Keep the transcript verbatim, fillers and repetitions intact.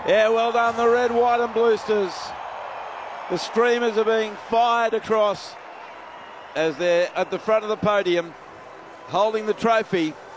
Yeah, well done, the red, white and Bluesters. The streamers are being fired across as they're at the front of the podium holding the trophy.